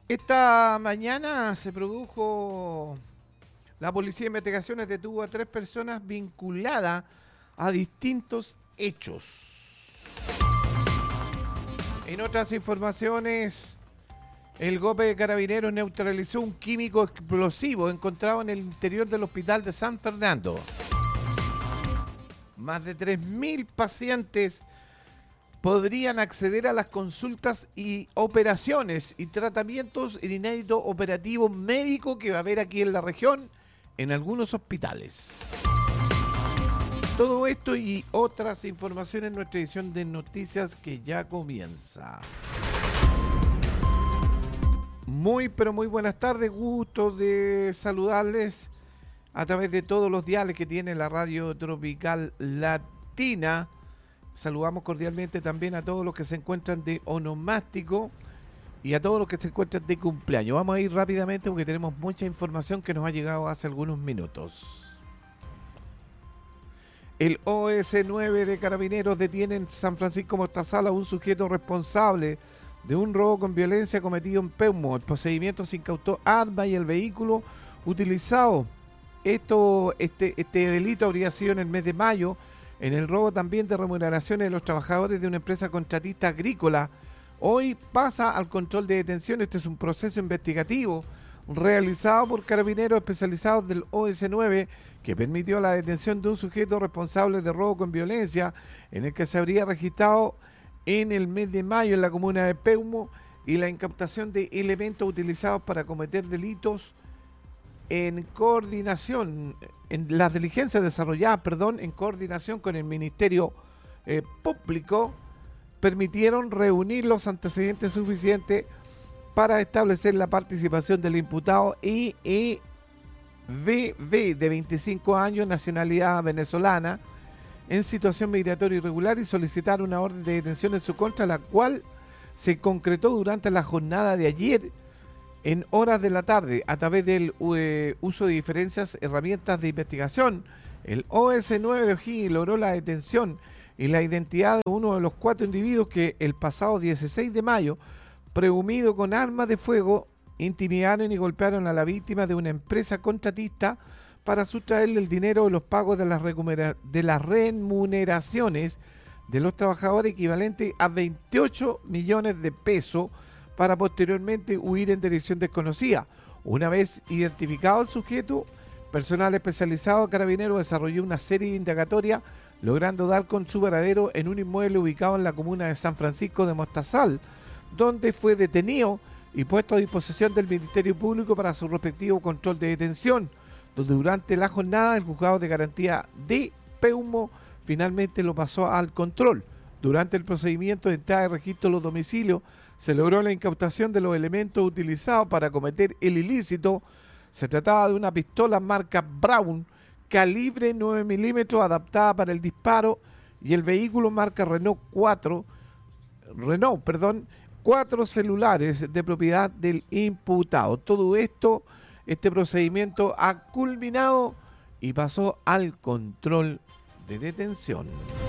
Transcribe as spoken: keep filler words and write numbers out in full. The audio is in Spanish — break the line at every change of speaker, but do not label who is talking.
Esta mañana se produjo, la Policía de Investigaciones detuvo a tres personas vinculadas a distintos hechos. En otras informaciones, el G O P de Carabineros neutralizó un químico explosivo encontrado en el interior del hospital de San Fernando. Más de tres mil pacientes podrían acceder a las consultas y operaciones y tratamientos en inédito operativo médico que va a haber aquí en la región en algunos hospitales. Todo esto y otras informaciones en nuestra edición de noticias que ya comienza. Muy pero muy buenas tardes, gusto de saludarles a través de todos los diales que tiene la Radio Tropical Latina. Saludamos cordialmente también a todos los que se encuentran de onomástico y a todos los que se encuentran de cumpleaños. Vamos a ir rápidamente porque tenemos mucha información que nos ha llegado hace algunos minutos. El O S nueve de Carabineros detiene en San Francisco Mostazal a un sujeto responsable de un robo con violencia cometido en Peumo. El procedimiento se incautó armas y el vehículo utilizado. Esto, este, este delito habría sido en el mes de mayo, en el robo también de remuneraciones de los trabajadores de una empresa contratista agrícola. Hoy pasa al control de detención. Este es un proceso investigativo realizado por carabineros especializados del O S nueve que permitió la detención de un sujeto responsable de robo con violencia en el que se habría registrado en el mes de mayo en la comuna de Peumo y la incautación de elementos utilizados para cometer delitos en coordinación, en las diligencias desarrolladas, perdón, en coordinación con el Ministerio eh, Público, permitieron reunir los antecedentes suficientes para establecer la participación del imputado I E V V de veinticinco años, nacionalidad venezolana, en situación migratoria irregular y solicitar una orden de detención en su contra, la cual se concretó durante la jornada de ayer en horas de la tarde a través del uh, uso de diferentes herramientas de investigación. El O S nueve de O'Higgins logró la detención y la identidad de uno de los cuatro individuos que el pasado dieciséis de mayo, presumido con armas de fuego, intimidaron y golpearon a la víctima de una empresa contratista para sustraerle el dinero de los pagos de las, de las remuneraciones de los trabajadores, equivalente a veintiocho millones de pesos, para posteriormente huir en dirección desconocida. Una vez identificado el sujeto, personal especializado de Carabineros desarrolló una serie de indagatorias, logrando dar con su paradero en un inmueble ubicado en la comuna de San Francisco de Mostazal, donde fue detenido y puesto a disposición del Ministerio Público para su respectivo control de detención, donde durante la jornada el juzgado de garantía de Peumo finalmente lo pasó al control. Durante el procedimiento de entrada de registro de los domicilios, se logró la incautación de los elementos utilizados para cometer el ilícito. Se trataba de una pistola marca Brown, calibre nueve milímetros, adaptada para el disparo, y el vehículo marca Renault cuatro, Renault, perdón, cuatro celulares de propiedad del imputado. Todo esto, este procedimiento ha culminado y pasó al control de detención.